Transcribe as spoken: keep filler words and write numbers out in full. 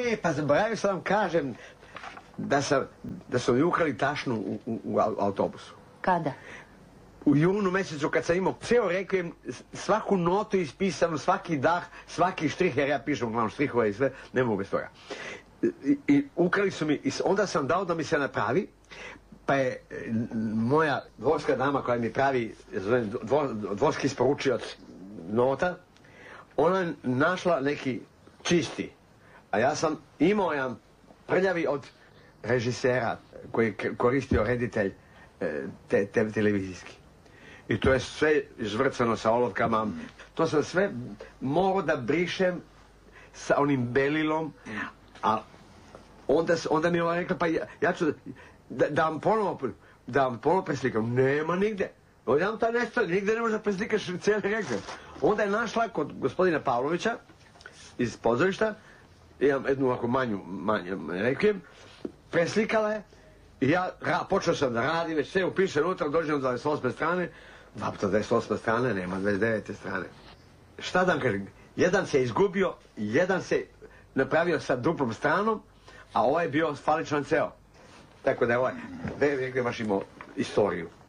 E, pa zaboravio sam vam kažem da sam, da su mi ukrali tašnu u, u, u autobusu. Kada? U junu mjesecu kad sam imao ceo rekvijem, svaku notu ispisam, svaki dah, svaki štrih, jer ja pišem uglavnom štrihove i sve, ne mogu bez toga. I, i ukrali su mi, i onda sam dao da mi se napravi, pa je moja dvorska dama koja mi pravi dvor, dvorski isporučioc nota, ona je našla neki čisti, a ja sam imao jedan prljavi od režisera koji je koristio reditelj te, te televizijski. I to je sve žvrcano sa olovkama. To sam sve morao da brišem sa onim belilom, a onda, onda mi je ova rekla, pa ja, ja ću da, da vam ponovo, da vam ponovo preslikam. Nema nigde. Ja vam to nešto, nigde ne može da preslikaš cijeli rekvijem. Onda je našla kod gospodina Pavlovića iz pozorišta, imam jednu ovako manju, manju rekvijem, preslikala je i ja ra, počeo sam da radim, već sve upiše unutra, dođem do dvadeset osme strane, dva puta dvadeset osme strane, nema dvadeset devete strane. Šta da vam kažem, jedan se izgubio, jedan se napravio sa duplom stranom, a ovaj je bio faličan ceo. Tako da je ovaj, rekvijem baš imao istoriju.